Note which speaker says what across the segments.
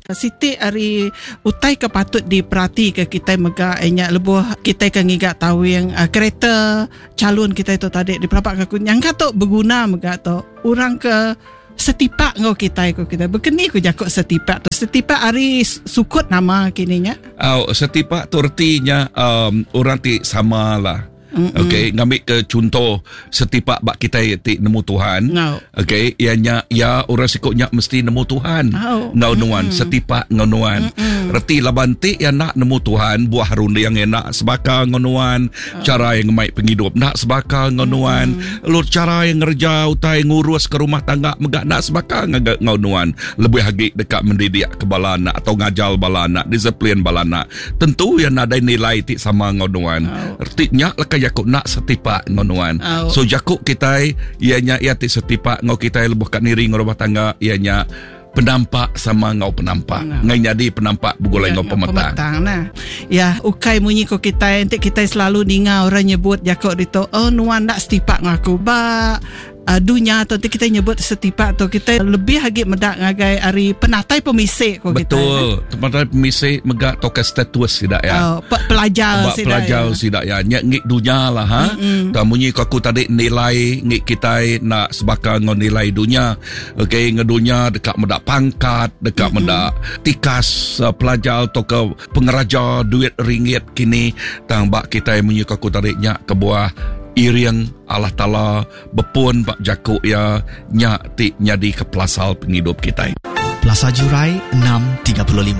Speaker 1: Siti hari utai ke patut diperhati ke kita mega enya lebuh kita kan ngigak tahu yang kereta calon kita itu tadi di pelapak aku yang kata berguna mega tu orang ke setipak ngau kita berkeni ku jakok setipak tu setipak hari sukut nama kininya.
Speaker 2: Setipak tu artinya orang ti sama lah. Okay, ngambil ke contoh setipak bak kita ti nemu Tuhan. Okay, ianya ya orang sikutnya mesti nemu Tuhan. Ngaunuan setipak ngaunuan. Reti laban ti yang nak nemu Tuhan buah harun yang enak sebaka ngaunuan. Cara yang baik penghidup nak sebaka ngaunuan. Lur cara yang ngerja utai ngurus ke rumah tangga megak nak sebaka ngaunuan. Lebih hagi dekat mendidik ke balana atau ngajal balana, disiplin balana. Tentu yang ada nilai ti sama ngaunuan. Artinya lekaya jakuk nak setipak ngonuan. So jakuk kita ianya ia ti setipak ngau kita lebuh kat niri ngau rumah tangga ianya penampak sama ngau penampak. Ngai jadi penampak bugolai ngau pemetang.
Speaker 1: Nah. Ya, ukai munyi ko kita entik kita selalu dengar orang nyebut jakuk dito, nuan nak setipak ngaku ba dunia atau kita nyebut setipak tu kita lebih lagi medak ngagai hari penatai pemisik ko kita.
Speaker 2: Betul. Penatai pemisik megak toka status tidak ya.
Speaker 1: Pelajar
Speaker 2: tidak ya. Nyak ngik dunia lah ha. Tamunyi aku tadi nilai ngik kita nak sebaka ngon nilai dunia. Okey ngedunia dekat medak pangkat, dekat medak tikas pelajar toka pengeraja duit ringgit kini tang bak kita munyi aku tadi nyak ke buah iriang Allah Ta'ala bepun Pak Jakuk ya nyak ti nyadi ke pelasal penghidup kita.
Speaker 3: Plaza Jurai 635.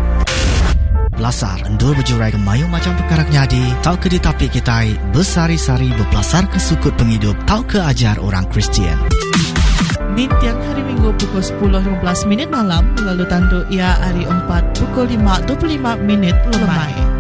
Speaker 3: Pelasar endul berjurai ke mayu macam perkara nyadi tau ke di tapi kita bersari-sari berpelasar ke sukut penghidup tau ke ajar orang Kristian.
Speaker 4: Di tiang hari Minggu pukul 10.15 malam lalu tanduk ia hari 4 pukul 5.25 lemai.